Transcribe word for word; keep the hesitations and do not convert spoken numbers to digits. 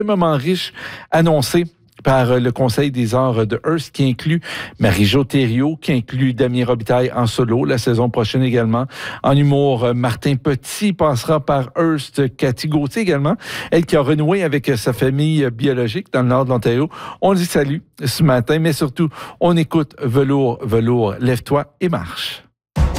Un moment riche annoncé par le Conseil des arts de Hearst, qui inclut Marie-Jo Thériault, qui inclut Damien Robitaille en solo, la saison prochaine également. En humour, Martin Petit passera par Hearst, Cathy Gauthier également, elle qui a renoué avec sa famille biologique dans le nord de l'Ontario. On dit salut ce matin, mais surtout, on écoute Velours, Velours, lève-toi et marche.